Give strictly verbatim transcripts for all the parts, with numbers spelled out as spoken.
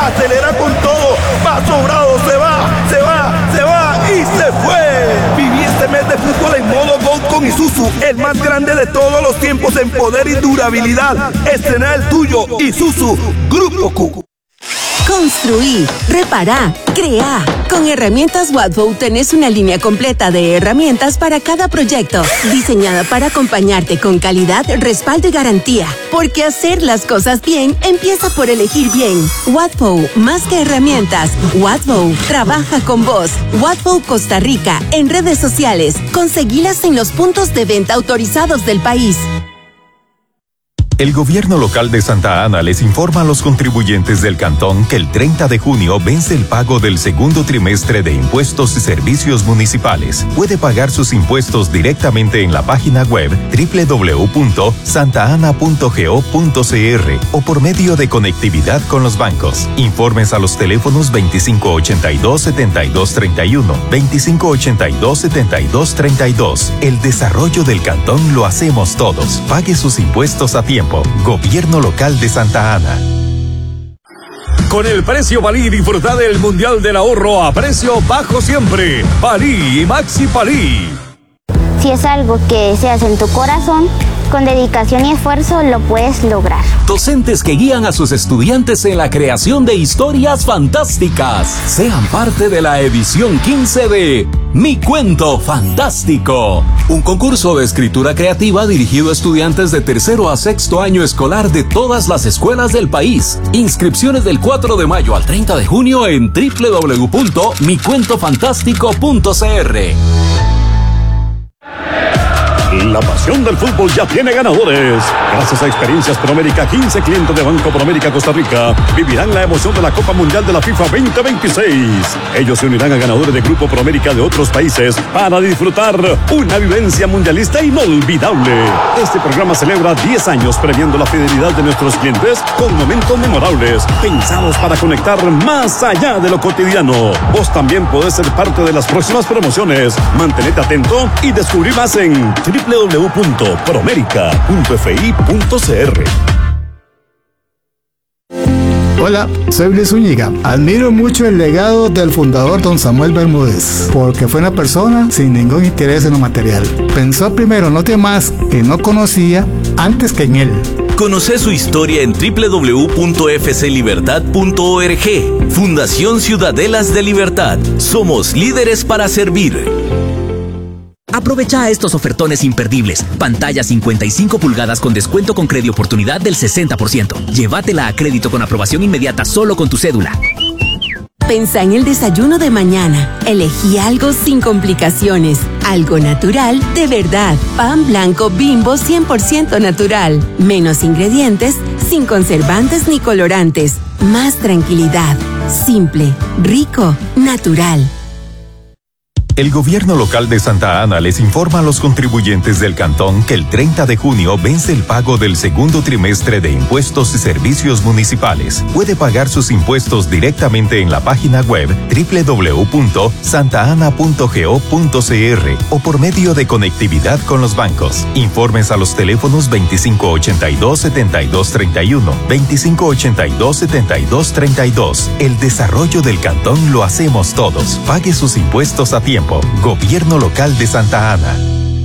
acelera con todo, va sobrado, se va, se va, se va y se fue. Viví este mes de fútbol en modo Gold con Isuzu, el más grande de todos los tiempos en poder y durabilidad. Estrena el tuyo, Isuzu Grupo Q. Construí, repará, creá. Con Herramientas Watford tenés una línea completa de herramientas para cada proyecto, diseñada para acompañarte con calidad, respaldo y garantía. Porque hacer las cosas bien empieza por elegir bien. Watford, más que herramientas. Watford, trabaja con vos. Watford Costa Rica, en redes sociales. Conseguilas en los puntos de venta autorizados del país. El gobierno local de Santa Ana les informa a los contribuyentes del cantón que el treinta de junio vence el pago del segundo trimestre de impuestos y servicios municipales. Puede pagar sus impuestos directamente en la página web doble u doble u doble u punto santa ana punto go punto c r o por medio de conectividad con los bancos. Informes a los teléfonos veinticinco ochenta y dos, setenta y dos treinta y uno, veinticinco ochenta y dos, setenta y dos treinta y dos. El desarrollo del cantón lo hacemos todos. Pague sus impuestos a tiempo. Gobierno local de Santa Ana. Con el precio Palí disfruta del Mundial del Ahorro a precio bajo siempre. Palí y Maxi Palí. Si es algo que deseas en tu corazón, con dedicación y esfuerzo lo puedes lograr. Docentes que guían a sus estudiantes en la creación de historias fantásticas. Sean parte de la edición quince de Mi Cuento Fantástico, un concurso de escritura creativa dirigido a estudiantes de tercero a sexto año escolar de todas las escuelas del país. Inscripciones del cuatro de mayo al treinta de junio en doble u doble u doble u punto mi cuento fantástico punto c r. La pasión del fútbol ya tiene ganadores. Gracias a Experiencias Promérica, quince clientes de Banco Promérica Costa Rica vivirán la emoción de la Copa Mundial de la FIFA veinte veintiséis. Ellos se unirán a ganadores de Grupo Promérica de otros países para disfrutar una vivencia mundialista inolvidable. Este programa celebra diez años premiando la fidelidad de nuestros clientes con momentos memorables, pensados para conectar más allá de lo cotidiano. Vos también podés ser parte de las próximas promociones. Mantenete atento y descubrí más en doble u doble u doble u punto promérica punto f i punto c r. Hola, soy Luis Zúñiga. Admiro mucho el legado del fundador don Samuel Bermúdez, porque fue una persona sin ningún interés en lo material. Pensó primero en los demás que no conocía antes que en él. Conoce su historia en doble u doble u doble u punto f c libertad punto org. Fundación Ciudadelas de Libertad. Somos líderes para servir. Aprovecha estos ofertones imperdibles. Pantalla cincuenta y cinco pulgadas con descuento con crédito oportunidad del sesenta por ciento. Llévatela a crédito con aprobación inmediata solo con tu cédula. Pensá en el desayuno de mañana. Elegí algo sin complicaciones. Algo natural de verdad. Pan blanco Bimbo cien por ciento natural. Menos ingredientes, sin conservantes ni colorantes. Más tranquilidad. Simple, rico, natural. El gobierno local de Santa Ana les informa a los contribuyentes del cantón que el treinta de junio vence el pago del segundo trimestre de impuestos y servicios municipales. Puede pagar sus impuestos directamente en la página web doble u doble u doble u punto santa ana punto go punto c r o por medio de conectividad con los bancos. Informes a los teléfonos veinticinco ochenta y dos, setenta y dos treinta y uno, veinticinco ochenta y dos, setenta y dos treinta y dos. El desarrollo del cantón lo hacemos todos. Pague sus impuestos a tiempo. Gobierno local de Santa Ana.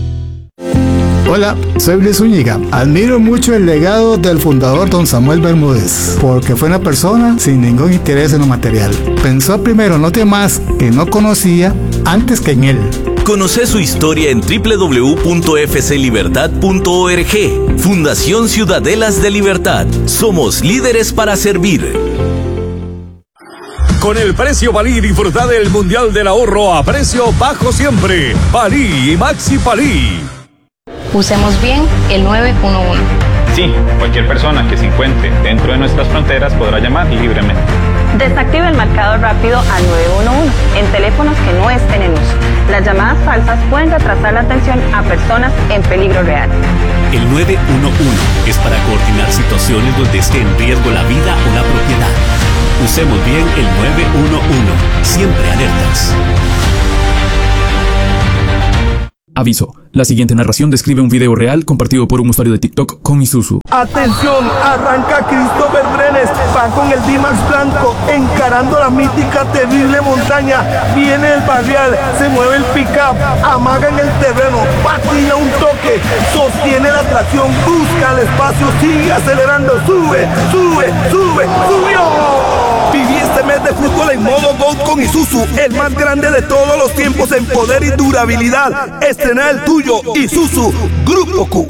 Hola, soy Luis Zúñiga. Admiro mucho el legado del fundador don Samuel Bermúdez, porque fue una persona sin ningún interés en lo material. Pensó primero en los demás que no conocía antes que en él. Conoce su historia en doble u doble u doble u punto f c libertad punto org. Fundación Ciudadelas de Libertad. Somos líderes para servir. Con el precio Palí disfruta del Mundial del Ahorro a precio bajo siempre. Palí y Maxi Palí. Usemos bien el nueve uno uno. Sí, cualquier persona que se encuentre dentro de nuestras fronteras podrá llamar libremente. Desactive el marcado rápido al nueve uno uno en teléfonos que no estén en uso. Las llamadas falsas pueden retrasar la atención a personas en peligro real. El nueve uno uno es para coordinar situaciones donde esté en riesgo la vida o la propiedad. Usemos bien el nueve uno uno, siempre alertas. Aviso, la siguiente narración describe un video real compartido por un usuario de TikTok con Isuzu. Atención, arranca Christopher Brenes, va con el D-Max blanco, encarando la mítica terrible montaña. Viene el barrial, se mueve el pick-up, amaga en el terreno, patina un toque, sostiene la tracción, busca el espacio, sigue acelerando, sube, sube, sube, subió. Viví este mes de fútbol en modo Gold con Isuzu, el más grande de todos los tiempos en poder y durabilidad. Estrena el tuyo, Isuzu Grupo Q.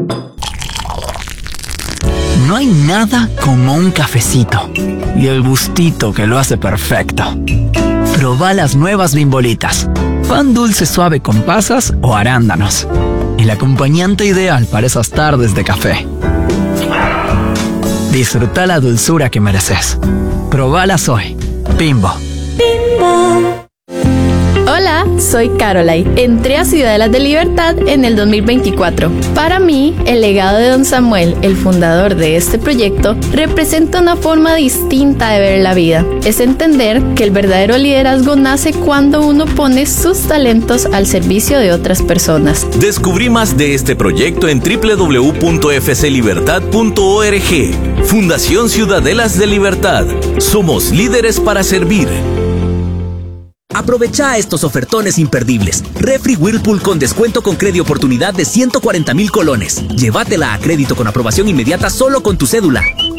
No hay nada como un cafecito y el gustito que lo hace perfecto. Proba las nuevas Bimbolitas, pan dulce suave con pasas o arándanos, el acompañante ideal para esas tardes de café. Disfruta la dulzura que mereces. Probalas hoy. Bimbo. Bimbo. Hola, soy Caroline. Entré a Ciudadelas de Libertad en el dos mil veinticuatro. Para mí, el legado de don Samuel, el fundador de este proyecto, representa una forma distinta de ver la vida. Es entender que el verdadero liderazgo nace cuando uno pone sus talentos al servicio de otras personas. Descubrí más de este proyecto en doble u doble u doble u punto f c libertad punto org. Fundación Ciudadelas de Libertad. Somos líderes para servir. Aprovecha estos ofertones imperdibles. Refri Whirlpool con descuento con crédito oportunidad de ciento cuarenta mil colones. Llévatela a crédito con aprobación inmediata solo con tu cédula.